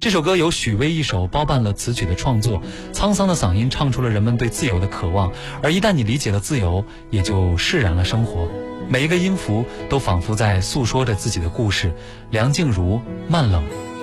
这首歌由许巍一手包办了词曲的创作，沧桑的嗓音唱出了人们对自由的渴望，而一旦你理解了自由，也就释然了生活。每一个音符都仿佛在诉说着自己的故事。梁静茹，慢冷